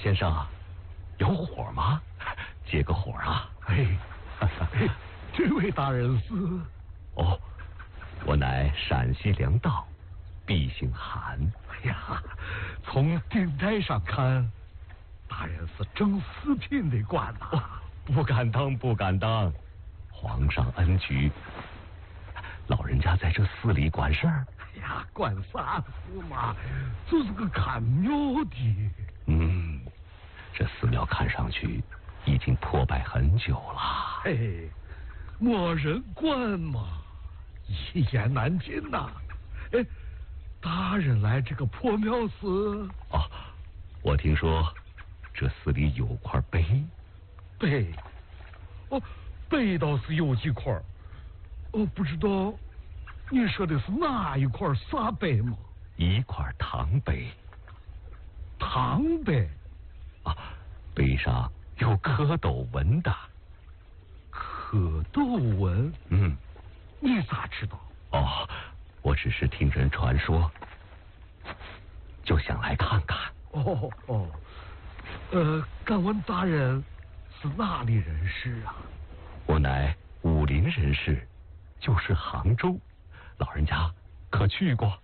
先生，有火吗？借个火啊！ 这位大人是？ 哦，我乃陕西粮道，毕姓韩。 哎呀，从顶戴上看，大人是正四品的官呐。 不敢当，不敢当。皇上恩举，老人家在这寺里管事儿。 哎呀，管啥事嘛，就是个看庙的。 这寺庙看上去已经破败很久了。 嘿，没人管嘛，一言难尽呐。哎，大人来这个破庙寺。 哦，我听说这寺里有块碑。 碑？哦，碑倒是有几块。哦，不知道你说的是哪一块啥碑吗？ 一块唐碑。 唐碑？ 啊，碑上有蝌蚪纹的。 蝌蚪纹？你咋知道？ 哦，我只是听人传说，就想来看看。 敢问大人是哪里人士啊？ 我乃武林人士，就是杭州。老人家可去过？